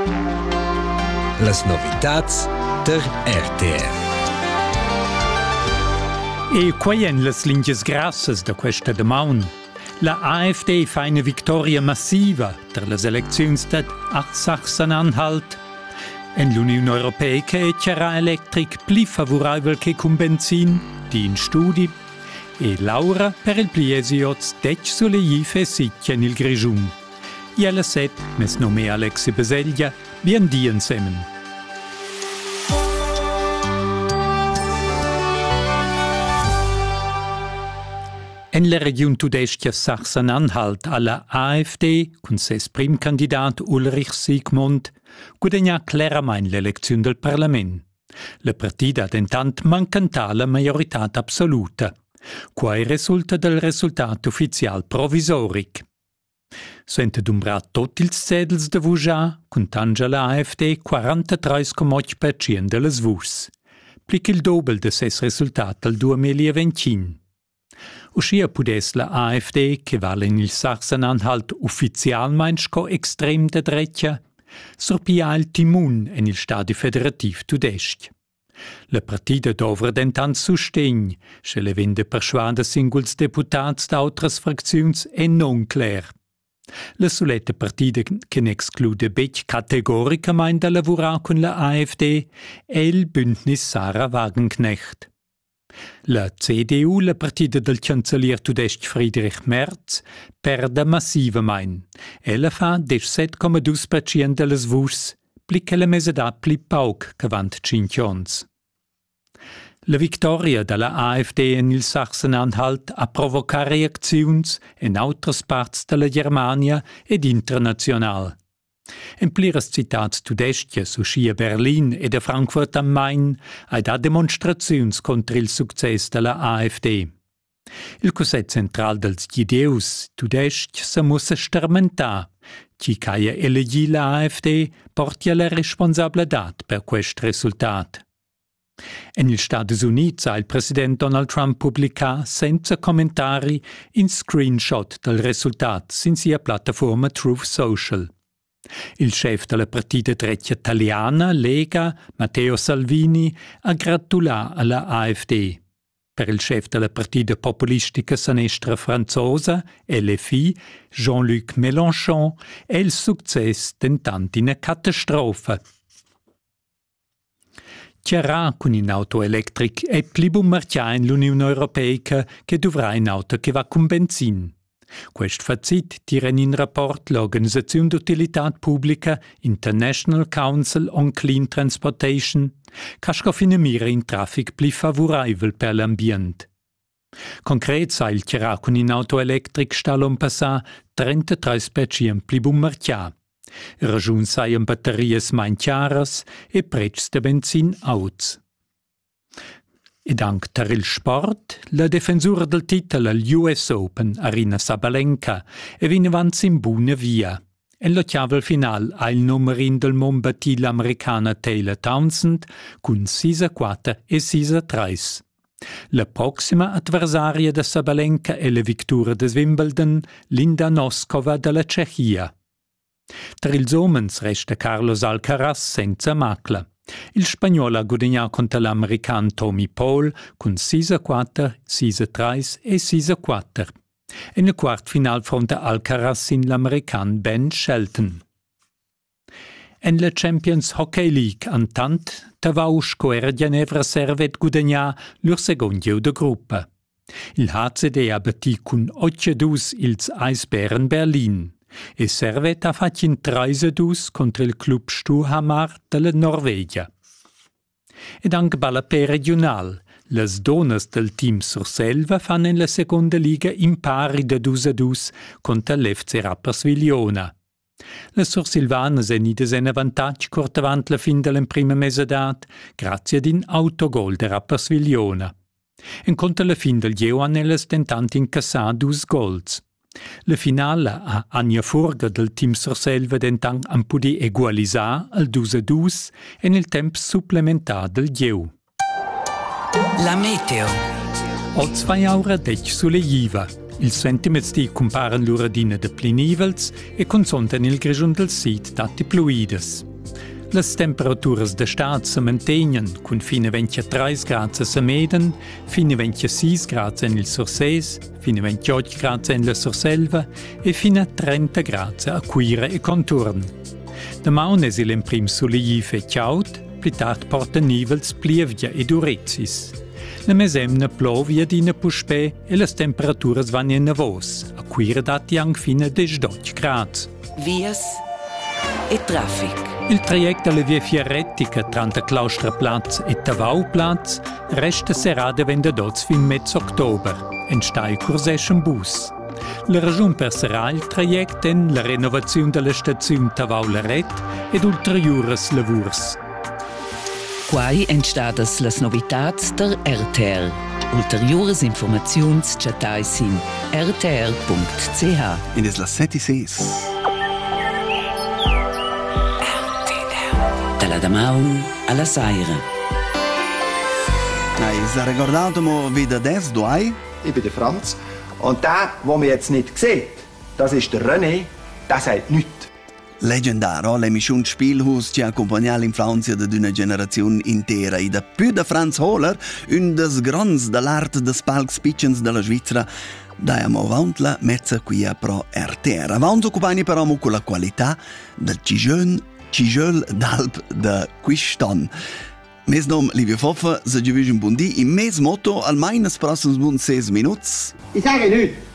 Las novitats der RTR. E quai en las linges grassas da questa damaun? La AfD fa una vittoria massiva per le elezioni da Sachsen-Anhalt. En l'Unione Europea che c'era electric pli favorevole che con benzin, di in studi. E Laura per il pliesioz dec sulle IFE sicchia nel Grigiun. E alla set, mes nome Alexi Baseglia, bien di insieme. En la region tudestia Sachsen-Anhalt alla AfD, con ses prim candidat Ulrich Siegmund, guadagna claramain l'elezione del Parlament. La partida ha intant mancantà la majorità assoluta, quai risulta del risultato ufficial provisoric. Suente dumbrat tot ils sedels de vuja, contanga la AfD 43,8% de las vus, plic il dobel de ses risultat del 2025. Uscia pudes la AfD, che vale in il Sachsen-Anhalt ufficialmein sco extrem de dreccia, sorpia il timun en il stadi federativ tudest. La partida dovra dentant sustegn, se le vende perschuada singuls deputats d'autras fracziuns e non cler. La soletta partida che ne exclude bec categoricamente da lavorare con la AfD è il Bündnis Sarah Wagenknecht. La CDU, la partida del cancellier tudest Friedrich Merz, perde massivamente. Ella fa 17,2% delle vus, plica la mesedà pli pauc che vant 5 ans. La vittoria della AfD in il Sachsen-Anhalt ha provocato reazioni in altre parti della Germania ed internazionale. In pliras citats tudestias, uscia Berlin e de Frankfurt am Main, ha da demonstraziuns contra il success della AfD. Il cosset central dels gideus tudest se mussa stermentar, chi caia elegi la AfD portia la responsabilitat per quest resultat. En il Stati Uniti ha il president Donald Trump pubblica senza commentari in screenshot del risultat sin sia piattaforma Truth Social. Il chef della partita dreccia italiana, Lega, Matteo Salvini, ha gratulato alla AfD. Per il chef della partita populistica sinistra franzosa, LFI, Jean-Luc Mélenchon, è il successo tentante una catastrofe. C'era con in auto elettric è pli bun marcià in l'Unione Europea che dovrà in auto che va con benzin. Quest fazit tira in rapport l'Organizzazione d'Utilitat Pubblica International Council on Clean Transportation, che scofina mira in traffic pli favorevole per l'ambiente. Concret sa il c'era con in auto electric stalon passà 33% pli bun marcià. Ragiun saian batterias main chiaras e prezz de benzin auts. E dank per il sport, la defensura del titolo al US Open, Aryna Sabalenka, e vine avanti in buona via. En lo chiavel final ha il numerin del mon batì l'americana Taylor Townsend con 6-4 e 6-3. La prossima avversaria de Sabalenka è la vittoria de Wimbledon, Linda Noskova della Cechia. Tra ils omens resta Carlos Alcaraz senza macla. Il spagnolo ha guadagnato contro l'american Tommy Paul con 6-4, 6-3 e 6-4. E nel quart final fronte Alcaraz in l'american Ben Shelton. En la Champions Hockey League antant Tavauschko era Ginevra servet guadagnar lur secondio de gruppa. Il HCD ha battit con 8-2 ils Eisbären Berlin. E servet ha fatto in 3-2 contro il club Stuhamar della Norvegia. Ed anche balla per regional, le donne del team Surselva fanno in la seconda liga in pari da 2-2 contro l'FC Rapperswil-Jona. Le sursilvanes en ides en avantatg cort avant la fin della prima mesedat, grazie ad in autogol de Rapperswil-Jona. En contra la fin del Jeu han elles tentant incassar 2 gols. La finale a Anja Furga del team Surselva dentant han pudi egualisar al 2-2 en il temp supplementar del Jeu. La meteo. Oz 2 aura dec sulle Jiva. Il sentimenti comparen l'uradina de plinivels e consontano il grigion del sit dati pluides. Las temperaturas de stat se mantegnan, cun fina 23 grads a Meden, fina 26 grads en il Surses, fina 28 grads en la Surselva e fina 30 grads a Cuira e Conturn. Damaun es il prim soliv e chaud, pli tard porta nivels plievgia ed urezis. La mesemna plovia d'ina puspè e las temperaturas van in navos, a Cuira dati ang fina 18 grads. Vias e traffic. Il traject alla via Fiorettica tra Claustraplatz e Tavauplatz resta serrada vendadots fin mezzo october, en stai curseschen bus. La ragione per serrar il traject è la renovazione della stazione Tavau-Laret ed ulteriores lavurs. Quai entstadas las novitats der RTR. Ulteriores informaziuns chatai sin rtr.ch. In es las 7:06. Dalla Damaun alla Saira. Nein, ricordatemi wieder das, du hai? Ich bin der Franz. Und der, den man jetzt nicht sieht, das ist der René, der sagt nichts. Leggendaro, l'emissione Spielhaus ci accompagna l'infanzia di una generazione intera e da più da Franz Hohler, un des grands dell'arte des palcs pitchens della Svizzera, daiamo avanti la mezza qui pro RTR. Avanti occupani però con la qualità del Cigel d'Alp de Quistan. Mes nom Livio Foffa, se giuvisce un buon dì, in mes motto almeno nei prossimi 6 minuti. Ich sage nichts.